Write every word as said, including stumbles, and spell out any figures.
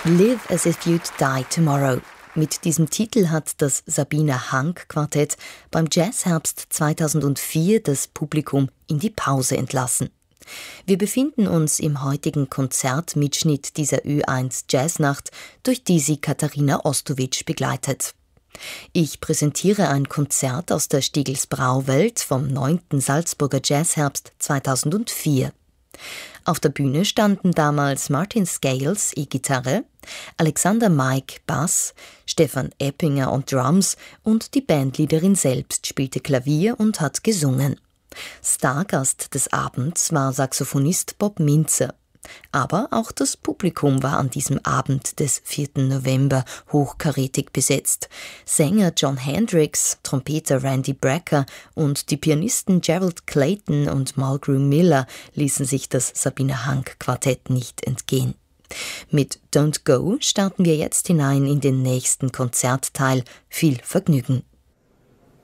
Live as if you'd die tomorrow. Mit diesem Titel hat das Sabine Hank Quartett beim Jazzherbst zweitausendvier das Publikum in die Pause entlassen. Wir befinden uns im heutigen Konzertmitschnitt dieser Ö eins Jazznacht, durch die sie Katharina Ostowitsch begleitet. Ich präsentiere ein Konzert aus der Stiegelsbrau-Welt vom neunten Salzburger Jazzherbst zweitausendvier. Auf der Bühne standen damals Martin Scales E-Gitarre, Alexander Maik Bass, Stefan Eppinger und Drums und die Bandleaderin selbst spielte Klavier und hat gesungen. Stargast des Abends war Saxophonist Bob Mintzer. Aber auch das Publikum war an diesem Abend des vierten November hochkarätig besetzt. Sänger John Hendricks, Trompeter Randy Brecker und die Pianisten Gerald Clayton und Mulgrew Miller ließen sich das Sabine Hank Quartett nicht entgehen. Mit Don't Go starten wir jetzt hinein in den nächsten Konzertteil. Viel Vergnügen!